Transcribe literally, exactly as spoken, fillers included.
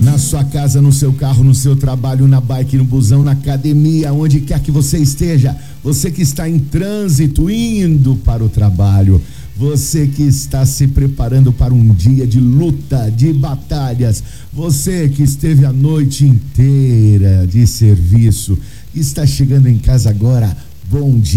Na sua casa, no seu carro, no seu trabalho, na bike, no busão, na academia, onde quer que você esteja, você que está em trânsito, indo para o trabalho, você que está se preparando para um dia de luta, de batalhas, você que esteve a noite inteira de serviço, está chegando em casa agora, bom dia.